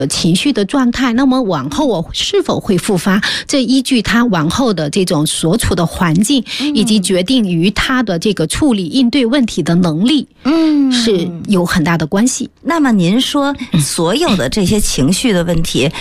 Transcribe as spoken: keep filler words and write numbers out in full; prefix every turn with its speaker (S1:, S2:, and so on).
S1: 情绪的状态，那么往后我是否会复发，这依据他往后的这种所处的环境，以及决定于他的这个处理应对问题的能力，嗯，是有很大的关系。
S2: 那么您说所有的这些情绪的问题